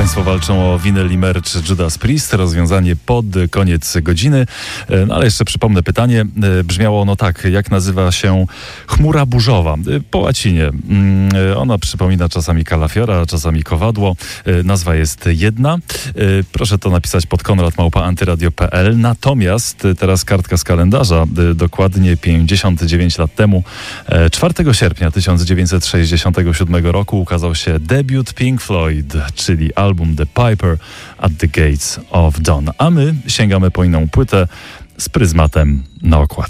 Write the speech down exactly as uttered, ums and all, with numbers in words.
Państwo walczą o winyl i merch Judas Priest, rozwiązanie pod koniec godziny. No ale jeszcze przypomnę pytanie. Brzmiało ono tak, jak nazywa się chmura burzowa? Po łacinie. Ona przypomina czasami kalafiora, czasami kowadło. Nazwa jest jedna. Proszę to napisać pod konrad małpa antyradio kropka p l. Natomiast teraz kartka z kalendarza. Dokładnie pięćdziesiąt dziewięć lat temu, czwartego sierpnia tysiąc dziewięćset sześćdziesiątego siódmego roku ukazał się debiut Pink Floyd, czyli album The Piper at the Gates of Dawn. A my sięgamy po inną płytę z pryzmatem na okładce.